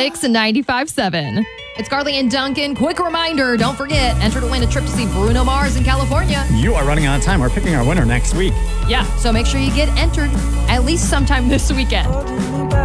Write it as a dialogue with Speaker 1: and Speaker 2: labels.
Speaker 1: Mix 95.7. It's Carly and Duncan. Quick reminder, don't forget, enter to win a trip to see Bruno Mars in California.
Speaker 2: You are running out of time. We're picking our winner next week.
Speaker 1: Yeah, so make sure you get entered at least sometime this weekend.